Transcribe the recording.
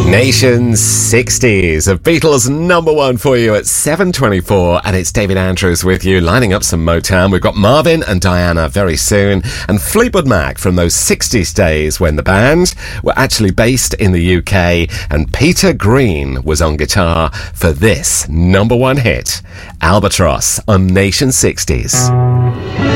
Nation's 60s of Beatles number one for you at 7:24, and it's David Andrews with you, lining up some Motown. We've got Marvin and Diana very soon, and Fleetwood Mac from those 60s days when the band were actually based in the UK, and Peter Green was on guitar for this number one hit, Albatross on Nation 60s.